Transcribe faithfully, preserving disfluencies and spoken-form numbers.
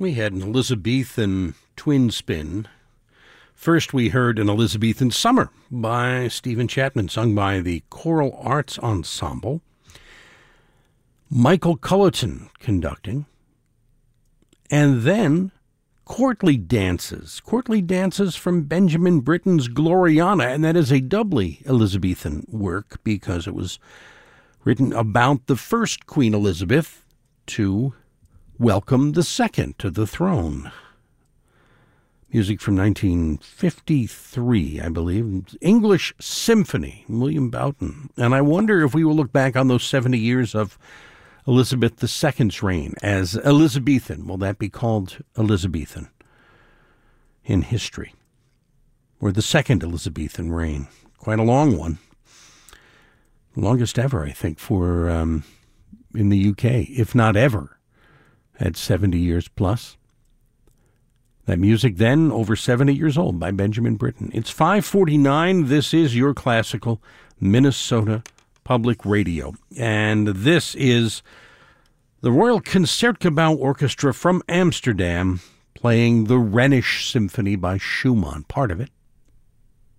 We had an Elizabethan twin spin. First, we heard an Elizabethan Summer by Stephen Chapman, sung by the Choral Arts Ensemble. Michael Cullerton conducting. And then Courtly Dances. Courtly Dances from Benjamin Britten's Gloriana, and that is a doubly Elizabethan work because it was written about the first Queen Elizabeth to welcome the second to the throne. Music from nineteen fifty-three, I believe. English Symphony, William Boughton. And I wonder if we will look back on those seventy years of Elizabeth the Second's reign as Elizabethan. Will that be called Elizabethan in history? Or the second Elizabethan reign? Quite a long one. Longest ever, I think, for um, in the U K, if not ever, at seventy years plus. That music then, over seventy years old, by Benjamin Britten. It's five forty-nine. This is your classical Minnesota Public Radio. And this is the Royal Concertgebouw Orchestra from Amsterdam playing the Rhenish Symphony by Schumann, part of it.